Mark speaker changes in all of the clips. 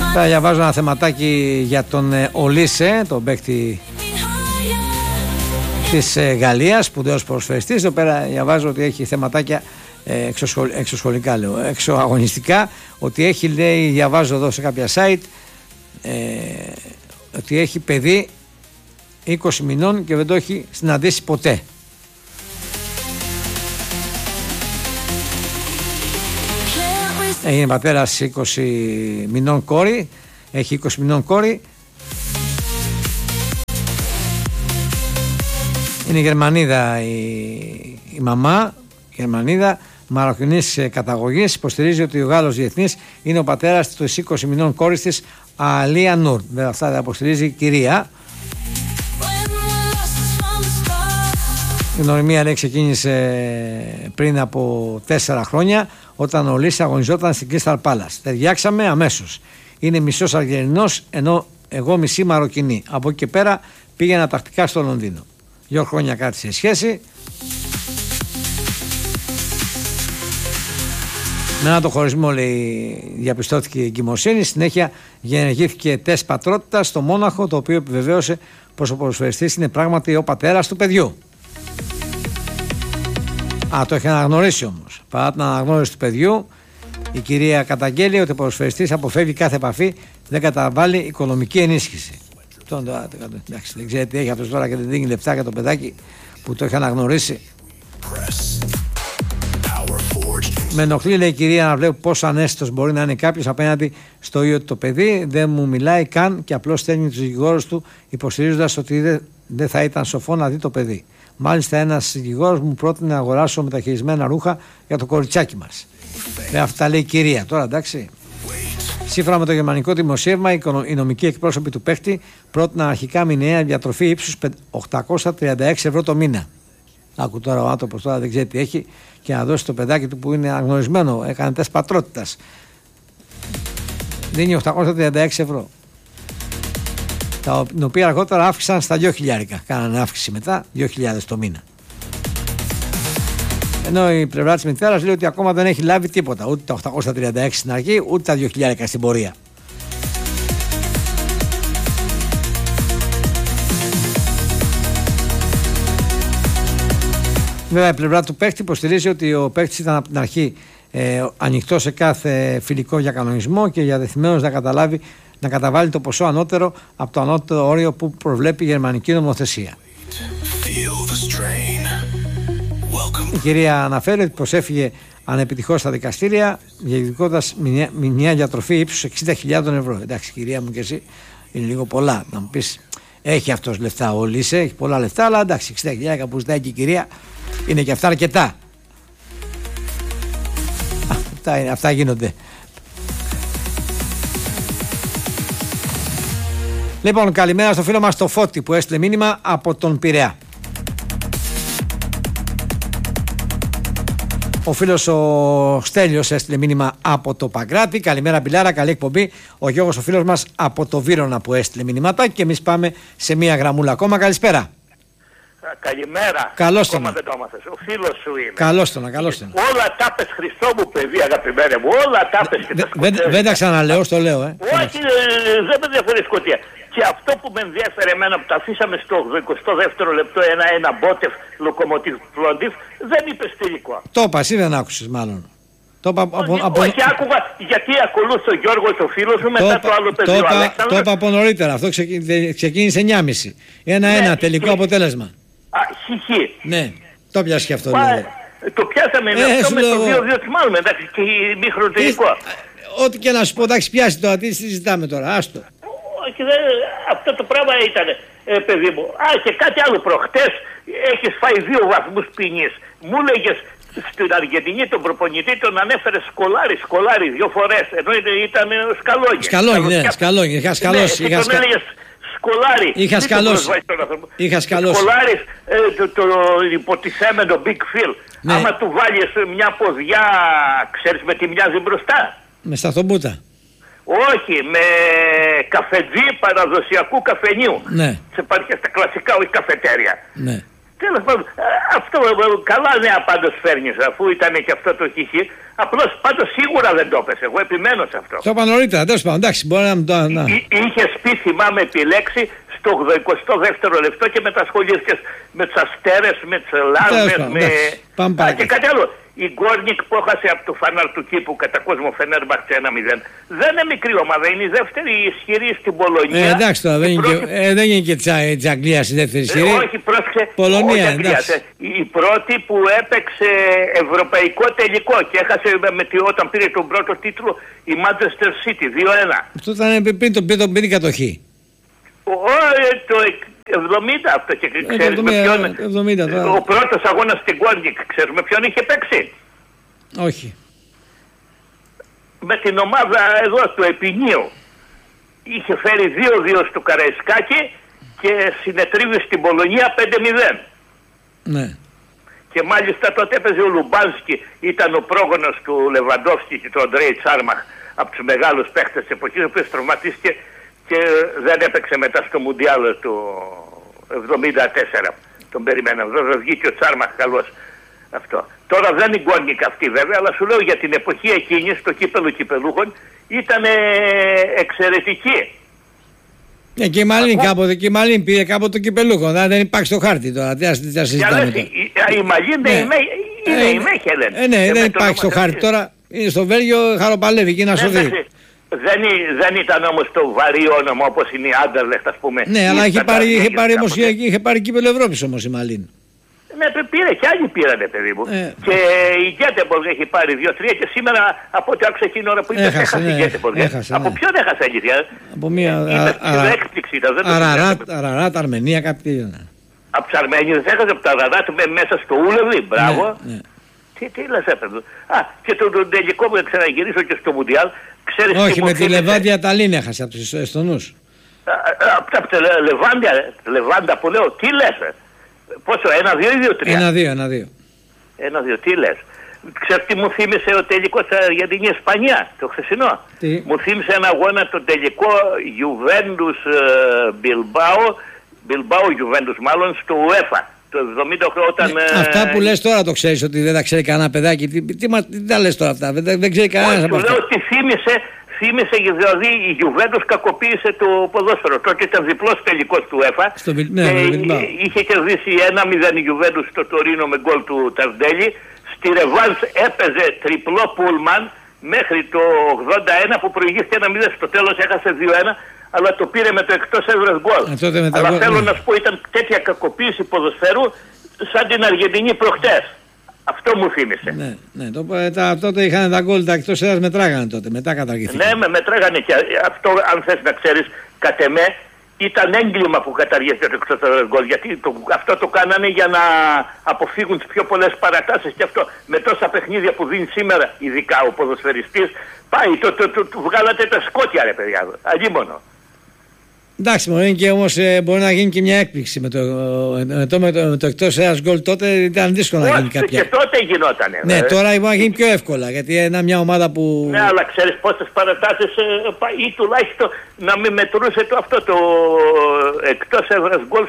Speaker 1: Θα διαβάζω ένα θεματάκι για τον Ολίσε, τον παίκτη της Γαλλίας, σπουδαίος ποδοσφαιριστής. Εδώ πέρα διαβάζω ότι έχει θεματάκια εξωσχολικά, λέω, εξωαγωνιστικά, ότι έχει, λέει, διαβάζω εδώ σε κάποια site, ότι έχει παιδί 20 μηνών και δεν το έχει συναντήσει ποτέ. Έγινε πατέρας 20 μηνών κόρη, έχει 20 μηνών κόρη. Είναι Γερμανίδα η μαμά, Γερμανίδα, μαροκινής καταγωγής. Υποστηρίζει ότι ο Γάλλος διεθνής είναι ο πατέρας της 20 μηνών κόρης της, Αλία Νούρ. Βέβαια αυτά τα υποστηρίζει η κυρία. Η γνωριμία, λέει, ξεκίνησε πριν από 4 χρόνια, όταν ο Λύσης αγωνιζόταν στην Crystal Palace. Ταιριάξαμε αμέσως. Είναι μισός Αργεντινός, ενώ εγώ μισή Μαροκινή. Από εκεί και πέρα πήγαινα τακτικά στο Λονδίνο. 2 χρόνια κράτησε σχέση. Μετά το χωρισμό, λέει, διαπιστώθηκε η εγκυμοσύνη. Συνέχεια γεννήθηκε τεστ πατρότητας στο Μόναχο, το οποίο επιβεβαίωσε πως ο ποδοσφαιριστής είναι πράγματι ο πατέρας του παιδιού. Το έχει αναγνωρίσει όμως. Παρά την αναγνώριση του παιδιού, η κυρία καταγγέλει ότι ο ποδοσφαιριστής αποφεύγει κάθε επαφή, δεν καταβάλει οικονομική ενίσχυση. Εντάξει, δεν ξέρει τι έχει αυτός τώρα και δεν δίνει λεφτά για το παιδάκι που το έχει αναγνωρίσει. Με ενοχλεί, λέει η κυρία, να βλέπω πόσο ανέστητος μπορεί να είναι κάποιος απέναντι στο ίδιο το παιδί. Δεν μου μιλάει καν και απλώς στέλνει τους δικηγόρους του, υποστηρίζοντας ότι δεν θα ήταν σοφό να δει το παιδί. Μάλιστα, ένας δικηγόρος μου πρότεινε να αγοράσω μεταχειρισμένα ρούχα για το κοριτσάκι μας. Αυτά λέει η κυρία. Τώρα, εντάξει. Σύμφωνα με το γερμανικό δημοσίευμα, οι νομικοί εκπρόσωποι του παίχτη πρότειναν αρχικά μηνιαία διατροφή ύψους 836 ευρώ το μήνα. Άκου τώρα ο άνθρωπος, τώρα δεν ξέρει τι έχει, και να δώσει το παιδάκι του που είναι αγνωρισμένο, έκανε τεστ πατρότητας. Δίνει 836 ευρώ. Τα οποία αργότερα αύξησαν στα 2.000. Κάνανε αύξηση μετά, 2.000 το μήνα. Ενώ η πλευρά της μητέρας λέει ότι ακόμα δεν έχει λάβει τίποτα. Ούτε τα 836 στην αρχή, ούτε τα 2.000 στην πορεία. Βέβαια, η πλευρά του παίκτη υποστηρίζει ότι ο παίκτης ήταν από την αρχή ανοιχτό σε κάθε φιλικό για κανονισμό και διατεθειμένος να καταβάλει το ποσό ανώτερο από το ανώτερο όριο που προβλέπει η γερμανική νομοθεσία. Η κυρία αναφέρει ότι προσέφυγε ανεπιτυχώς στα δικαστήρια, διεκδικώντας μηνιαία διατροφή ύψους 60.000 ευρώ. Εντάξει, κυρία μου, και εσύ, είναι λίγο πολλά. Να μου πεις, έχει αυτός λεφτά ο Λύσε, έχει πολλά λεφτά, αλλά εντάξει, 60.000 που ζητάει και η κυρία είναι και αυτά αρκετά. Αυτά γίνονται. Λοιπόν, καλημέρα στο φίλο μας το Φώτη που έστειλε μήνυμα από τον Πειραιά. Ο φίλος ο Στέλιος έστειλε μήνυμα από το Παγκράτη. Καλημέρα Μπιλάρα, καλή εκπομπή. Ο Γιώργος ο φίλος μας από το Βύρωνα που έστειλε μηνύματα. Και εμείς πάμε σε μία γραμμούλα ακόμα. Καλησπέρα.
Speaker 2: Καλημέρα.
Speaker 1: Καλώς τον.
Speaker 2: Ο φίλος σου είναι.
Speaker 1: Καλώς τον.
Speaker 2: Όλα τα πες, Χριστό μου παιδί, αγαπημένε μου. Όλα τα πες.
Speaker 1: Δεν τα ξαναλέω, στο λέω.
Speaker 2: Όχι, δεν με ενδιαφέρει σκοτία. Και αυτό που με ενδιαφέρει εμένα που τα αφήσαμε στο 22ο λεπτό, ένα Μπότεφ Λοκομοτίβ Πλοντίβ, δεν είπες τελικό.
Speaker 1: Το είπα, εσύ δεν άκουσες μάλλον.
Speaker 2: Όχι, άκουγα γιατί ακολούθησε ο Γιώργος ο φίλος μου μετά το άλλο παιδί.
Speaker 1: Το είπα από νωρίτερα, αυτό ξεκίνησε 9.30. 1-1 τελικό αποτέλεσμα.
Speaker 2: Χιχί.
Speaker 1: Ναι, το πιάσε και αυτό.
Speaker 2: Το πιάσαμε αυτό με το 2-2 μάλλον, εντάξει, και μήχρονο τελικό.
Speaker 1: Ό,τι και να σου πω, εντάξει, πιάσει τώρα, τι συζητάμε τώρα, άστο.
Speaker 2: Όχι, αυτό το πράγμα ήταν, παιδί μου. Και κάτι άλλο προχτές, έχεις φάει 2 βαθμούς ποινής. Μου έλεγες στην Αργεντινή τον προπονητή τον ανέφερε Σκολάρη 2 φορές, ενώ ήταν Σκαλόγι.
Speaker 1: Σκαλόγι, είχα σκαλώσει.
Speaker 2: Ναι, τον έλεγες Σκολάρη.
Speaker 1: Είχα σκαλώσει.
Speaker 2: Σκολάρης, το υποτιθέμενο Big Phil. Ναι. Άμα του βάλεις μια ποδιά, ξέρεις με τι μοιάζει μπροστά.
Speaker 1: Με σταθομπούτα.
Speaker 2: Όχι, με καφετζή παραδοσιακού καφενείου.
Speaker 1: Ναι.
Speaker 2: Σε υπάρχει στα κλασικά, όχι καφετέρια.
Speaker 1: Ναι.
Speaker 2: Τέλος πάντων, αυτό καλά νέα πάντως φέρνεις, αφού ήταν και αυτό το χιχί. Απλώς πάντως σίγουρα δεν το έπεσε. Εγώ επιμένω σε αυτό.
Speaker 1: Το είπα νωρίτερα, τέλος πάντων, εντάξει, μπορεί να το.
Speaker 2: Είχες πει, θυμάμαι, επιλέξει στο 22ο λεπτό και μετασχολήθηκες με τους Αστέρες, με τις Λάρμες, και κάτι άλλο. Η Γκόρνικ που έχασε από το φανάρ του κήπου κατά κόσμο Φενέρμπαχτσε 1-0. Δεν είναι μικρή ομάδα, είναι η δεύτερη ισχυρή στην Πολωνία.
Speaker 1: Εντάξει τώρα, δεν είναι και της Αγγλίας η δεύτερη ισχυρή.
Speaker 2: Όχι, πρόσεξε.
Speaker 1: Πολωνία,
Speaker 2: η πρώτη που έπαιξε ευρωπαϊκό τελικό και έχασε όταν πήρε τον πρώτο τίτλο η Manchester City 2-1.
Speaker 1: Αυτό ήταν πριν την κατοχή.
Speaker 2: Το 70 αυτό και ξέρεις με ποιον.
Speaker 1: 70,
Speaker 2: ο πρώτος αγώνας στην Γκόρνικ, ξέρεις με ποιον είχε παίξει?
Speaker 1: Όχι.
Speaker 2: Με την ομάδα εδώ του Επινίου. Είχε φέρει 2-2 στο Καραϊσκάκι και συνετρίβει στην Πολωνία 5-0.
Speaker 1: Ναι.
Speaker 2: Και μάλιστα τότε έπαιζε ο Λουμπάνσκι, ήταν ο πρόγονος του Λεβαντόφσκι και του Αντρέι Τσάρμαχ, από τους μεγάλους παίχτες της εποχής, ο οποίος τραυματίστηκε και δεν έπαιξε μετά στο Μουντιάλ του 74. Τον περιμέναμε. Βέβαια βγήκε ο Τσάρμαχ καλός αυτό. Τώρα δεν είναι Γκόρνικ αυτή βέβαια, αλλά σου λέω για την εποχή εκείνη στο κύπελο κυπελούχων ήταν εξαιρετική.
Speaker 1: Και η Μαλίν πήρε κάποτε το κυπελούχο. Δεν υπάρχει στο χάρτη τώρα. Τι συζητάμε τώρα.
Speaker 2: Η Μαλίν είναι η Μέχελεν.
Speaker 1: Ναι, δεν υπάρχει στο χάρτη τώρα. Είναι στο Βέλγιο, χαροπαλεύει εκεί να σωθεί.
Speaker 2: Δεν ήταν όμως το βαρύ όνομα όπως είναι η Άντερλεχτ, ας πούμε.
Speaker 1: Ναι, αλλά είχε πάρει κύπελο Ευρώπης όμως η Μαλίν.
Speaker 2: Ναι, πήρε και άλλοι πήρανε, παιδί μου. Και η Γκέτεμποργκ έχει πάρει 2-3 και σήμερα από ό,τι άκουσα εκείνη ώρα που είπε έχασε η Γκέτεμποργκ. Από ποιον έχασε αλήθεια?
Speaker 1: Από μια
Speaker 2: έκπληξη ήταν.
Speaker 1: Αραράτ, Αρμενία, κάποιοι.
Speaker 2: Από τους Αρμένιους έχασε, από τα Αραράτ μέσα στο Ούλεβι, μπράβο. Τι λες έπαιρνε. Και τον τελικό που ξαναγυρίσω και στο Μουντιάλ.
Speaker 1: Όχι, με τη Λεβάντια Ταλίν έχασε από τους Εστονούς.
Speaker 2: Από τη Λεβάντα που λέω, τι λες? Πόσο, 1-2 ή
Speaker 1: 2-3?
Speaker 2: 1-2, τι λες? Ξέρεις τι μου θύμισε ο τελικός για την Ισπανία, το χθεσινό? Μου θύμισε ένα αγώνα το τελικό Juventus Bilbao Juventus μάλλον στο UEFA. Το 78 όταν...
Speaker 1: αυτά που λες τώρα το ξέρεις ότι δεν τα ξέρει κανένα παιδάκι. Τι τα λες τώρα αυτά, δεν ξέρει κανένας από αυτά.
Speaker 2: Λέω ότι θύμισε δηλαδή η Juventus κακοποίησε το ποδόσφαιρο. Τότε ήταν διπλός τελικός του UEFA και είχε κερδίσει 1-0 η Juventus στο Τωρίνο με γκολ του Ταρντέλη. Στη ρεβάνς έπαιζε τριπλό πούλμαν μέχρι το 81 που προηγήθηκε 1-0. Στο τέλος έχασε 2-1. Αλλά το πήρε με το εκτός έδρας γκολ. Αλλά θέλω να σου πω, ήταν τέτοια κακοποίηση ποδοσφαίρου σαν την Αργεντινή προχτές. Αυτό μου θύμισε.
Speaker 1: Ναι, τότε είχαν τα γκολ, τα εκτός έδρας μετράγανε τότε, μετά καταργηθήκαν.
Speaker 2: Ναι, μετράγανε και αυτό, αν θες να ξέρεις, κατ' εμέ ήταν έγκλημα που καταργήθηκε το εκτός έδρας γκολ. Γιατί αυτό το κάνανε για να αποφύγουν τις πιο πολλές παρατάσεις και αυτό. Με τόσα παιχνίδια που δίνει σήμερα, ειδικά ο ποδοσφαιριστής, πάει, βγάλατε τα σκότια ρε παιδιά, αλλήμωνο.
Speaker 1: Εντάξει, μπορεί και όμως μπορεί να γίνει και μια έκπληξη με το εκτός έδρας γκολ. Τότε ήταν δύσκολο να γίνει κάποια.
Speaker 2: Και τότε γινότανε.
Speaker 1: Ναι, τώρα μπορεί να γίνει πιο εύκολα γιατί είναι μια ομάδα που.
Speaker 2: Ναι, αλλά ξέρεις πόσες παρατάσεις ή τουλάχιστον να μην μετρούσε αυτό το εκτός έδρας γκολ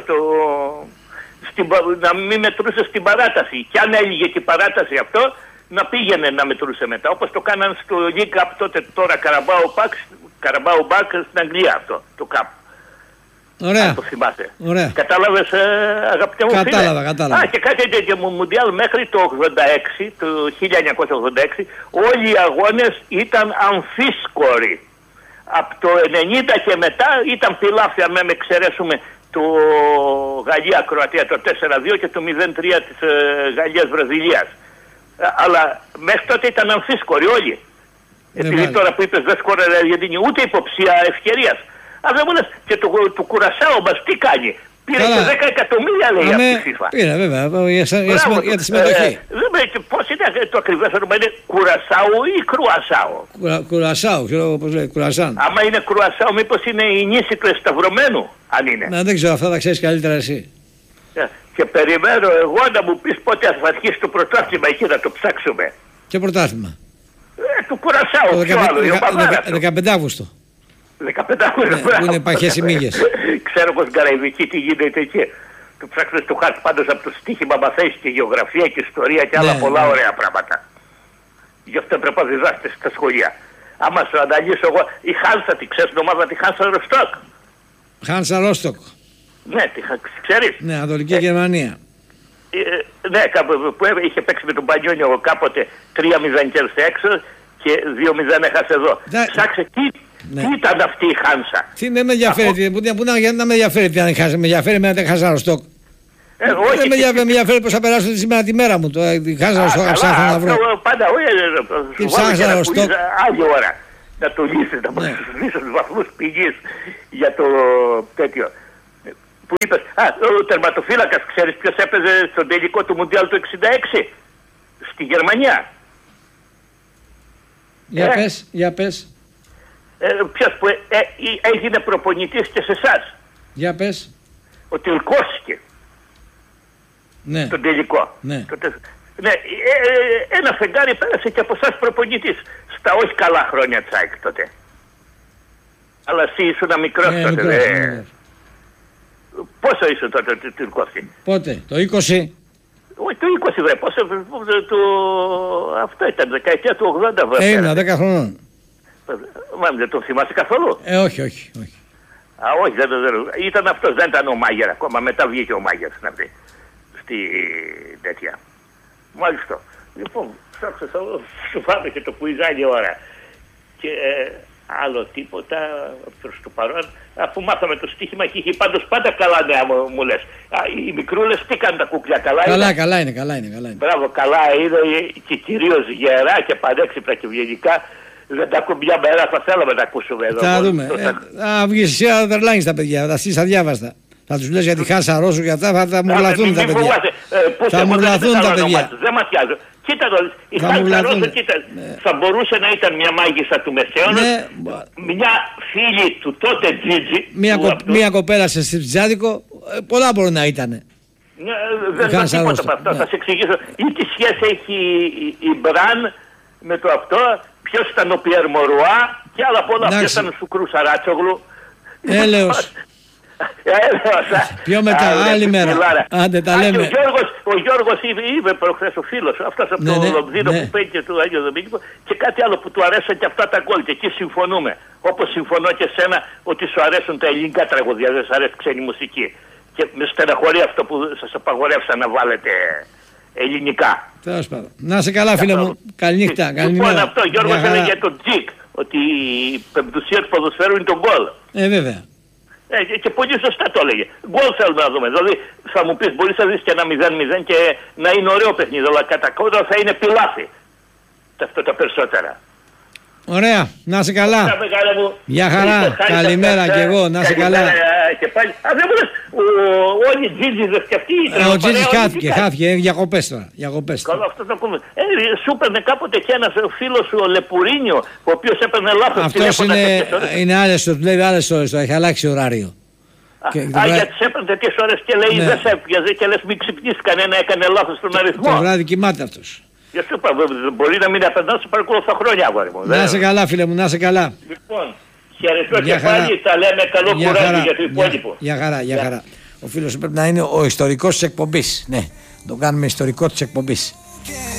Speaker 2: να μην μετρούσε στην παράταση. Και αν έλυγε και η παράταση αυτό, να πήγαινε να μετρούσε μετά. Όπως το κάναν στο League Cup τότε, τώρα Carabao Bank στην Αγγλία αυτό, το Cup.
Speaker 1: Ωραία.
Speaker 2: Αν το θυμάσαι.
Speaker 1: Ωραία.
Speaker 2: Κατάλαβες αγαπητέ μου φίλε?
Speaker 1: Κατάλαβα.
Speaker 2: Και κάτι τέτοιο Μουντιάλ μέχρι το 86, το 1986, όλοι οι αγώνες ήταν αμφίσκοροι. Από το 90 και μετά ήταν πιλάφια με εξαιρέσουμε το Γαλλία-Κροατία το 4-2 και το 0-3 της Γαλλίας-Βραζιλίας. Αλλά μέχρι τότε ήταν αμφίσκοροι όλοι. Επειδή τώρα που είπες δεν σκόρερε η Αργεντινή ούτε υποψία ευκαιρίας. Αλλά δεν μου λες και το Κουρασάο μας τι κάνει? Πήρε και 10 εκατομμύρια λέει από τη FIFA.
Speaker 1: Πήρε βέβαια για τη συμμετοχή.
Speaker 2: Πώς είναι το ακριβές όνομα, είναι Κουρασάο ή Κρουασάο?
Speaker 1: Κουρασάο, ξέρω πώς λέει, Κουρασάν.
Speaker 2: Άμα είναι Κρουασάο μήπως είναι η νήσι του Εσταυρωμένου, αν είναι?
Speaker 1: Να δεν ξέρω, αυτά τα ξέρεις καλύτερα εσύ.
Speaker 2: Και περιμένω εγώ να μου πεις πότε θα αρχίσει το πρωτάθλημα εκεί να το ψάξουμε.
Speaker 1: Και πρωτάθλημα?
Speaker 2: Του Κουρασάου, ποιο άλλο,
Speaker 1: 15 Αύγουστο.
Speaker 2: 15 Αύγουστο,
Speaker 1: που είναι παχές οι μύγες.
Speaker 2: Ξέρω πως Γκαραϊβική τι γίνεται εκεί. του ψάχνεις του χάρτη, πάντως από το στοίχημα μαθαίνεις και γεωγραφία και ιστορία και άλλα πολλά ωραία πράγματα. Γι' αυτό πρέπει να διδάσκεται στα σχολεία. Άμα σου αναλύσω εγώ, η Χάνσα, τη ξέρεις την ομάδα τη Χάνσα Ροστόκ?
Speaker 1: Χάνσα Ρόστοκ.
Speaker 2: Ναι, ξέρεις.
Speaker 1: Ναι, Ανατολική Γερμανία.
Speaker 2: Ναι, που είχε παίξει με τον Πανιόνιο κάποτε 3-0 κέρδισε έξω και 2-0 έχασε εδώ. Ψάξε τι ήταν αυτή η Χάνσα.
Speaker 1: Τι δεν με ενδιαφέρει, πού να με ενδιαφέρει τι αν χάσει, με ενδιαφέρει με την Χάνσα Ροστόκ.
Speaker 2: Όχι,
Speaker 1: με ενδιαφέρει πώς θα περάσω σήμερα τη μέρα μου. Τη Χάνσα Ροστόκ ψάχνω να βρω.
Speaker 2: Πάντα,
Speaker 1: Τι ψάχνω να Ροστόκ.
Speaker 2: Άλλη ώρα να το λύσεις, να προσθέσεις τους βαθμούς πηγής για το τέτοιο. Που είπες, ο τερματοφύλακας, ξέρεις ποιος έπαιζε στον τελικό του Μουντιάλ του 66 στη Γερμανία?
Speaker 1: Για πες.
Speaker 2: Ποιος που έγινε προπονητής και σε εσάς?
Speaker 1: Για πες.
Speaker 2: Ο Τιλκόφσκι.
Speaker 1: Ναι.
Speaker 2: Στον τελικό.
Speaker 1: Ναι.
Speaker 2: Ναι, ένα φεγγάρι πέρασε και από εσάς προπονητής στα όχι καλά χρόνια Τσάικ τότε. Αλλά εσύ ήσουν μικρός τότε. Πόσο ήσουν τότε ο Τιλκόφσκι?
Speaker 1: Πότε, το 20?
Speaker 2: Όχι, το 20 βρε, πόσο, αυτό ήταν, δεκαετία του 80 βρε.
Speaker 1: Ήμουν 10 χρονών.
Speaker 2: Μα δεν τον θυμάσαι καθόλου?
Speaker 1: Όχι.
Speaker 2: Όχι, ήταν αυτός, δεν ήταν ο Μάγερ ακόμα, μετά βγήκε ο Μάγερ στην αυτή, στη τέτοια. Μάλιστα. Λοιπόν, ψάξω, σου φάνηκε το που η ώρα. Και άλλο τίποτα προς το παρόν. Αφού μάθαμε το στοίχημα και είχε πάντως πάντα καλά νέα μου λες. Οι μικρούλες τι κάνουν τα κούκλια,
Speaker 1: καλά είναι.
Speaker 2: Μπράβο, καλά είναι και κυρίως γερά και πανέξυπνα και ευγενικά. Δεν τα ακούμε μια μέρα, θα θέλαμε να ακούσουμε εδώ.
Speaker 1: Θα δούμε. Βγεις εσύ να τρελάνεις τα παιδιά, θα στήσεις αδιάβαστα. Θα τους λες για τη Χάνσα Ρώσου, για αυτά θα μουρλαθούν τα παιδιά. Θα μουρλαθούν τα παιδιά.
Speaker 2: Δεν ματιάζω. Κοίτα το, η Χάνσα Ρώσου θα μπορούσε να ήταν μια μάγισσα του Μεσαίωνα, μια φίλη του τότε Τζίτζι.
Speaker 1: Μια κοπέλα σε Τζάδικο, πολλά μπορεί να ήταν.
Speaker 2: Δεν θα τίποτα από αυτό, θα σε εξηγήσω. Ή τι σχέση έχει η Μπραν με το αυτό, ποιος ήταν ο Πιέρ Μορουά και άλλα πολλά, ποιος ήταν ο Σουκρού Σαράτσογλου.
Speaker 1: Έλεος. Πιο μετά, άλλη μέρα. Άντε τα λέμε.
Speaker 2: Ο Γιώργος είπε προχθές ο φίλος, αυτός από το Λονδίνο που παίζει και του Άγιο Δομήνικο, και κάτι άλλο που του αρέσαν και αυτά τα γκολ και εκεί συμφωνούμε. Όπως συμφωνώ και σένα ότι σου αρέσουν τα ελληνικά τραγωδία, δεν σου αρέσει ξένη μουσική. Και με στεναχωρεί αυτό που σας απαγορεύσα να βάλετε ελληνικά.
Speaker 1: Τέλος πάντων. Να είσαι καλά φίλε μου. Καληνύχτα.
Speaker 2: Λοιπόν αυτό, Γιώργος έλεγε για τον Τζικ, ότι η πεμπτουσία του ποδοσφαίρου είναι τον γκολ.
Speaker 1: Βέβαια.
Speaker 2: Και πολύ σωστά το έλεγε. Γκολ θέλουμε να δούμε. Δηλαδή θα μου πεις μπορείς να δεις και ένα 0-0 και να είναι ωραίο παιχνίδι, αλλά κατά κόντρα θα είναι πιλάφι. Αυτό τα περισσότερα.
Speaker 1: Ωραία, να είσαι καλά. Γεια χαρά, καλημέρα και εγώ, να είσαι καλά.
Speaker 2: Και πάλι, δεν μου λες, όλοι οι Τζίτζιδες και αυτοί.
Speaker 1: Ο Τζίτζης χάθηκε, διακοπές τώρα.
Speaker 2: Καλό, αυτό το ακούμε. Σου έπαιρνε κάποτε και ένας φίλος σου, ο Λεπουρίνιο, ο οποίος έπαιρνε λάθος.
Speaker 1: Αυτός είναι άλλες, του λέει άλλες ώρες, έχει αλλάξει ωράριο.
Speaker 2: Γιατί σε έπαιρνε τέτοιες ώρες και λέει δεν σε έπιαζε και λες μην ξυπνήσει κανένα, έκανε λάθος στον αριθμό.
Speaker 1: Το βράδυ κοιμάται αυτός.
Speaker 2: Μπορεί να μην απεντάς, σε παρακολουθώ χρόνια αγόρι μου.
Speaker 1: Να είσαι καλά φίλε μου, να είσαι καλά.
Speaker 2: Λοιπόν, χαιρετώ και πάλι, τα λέμε, καλό κουράγιο για το υπόλοιπο.
Speaker 1: Γεια χαρά. Ο φίλος πρέπει να είναι ο ιστορικός της εκπομπής. Ναι, το κάνουμε ιστορικό της εκπομπής.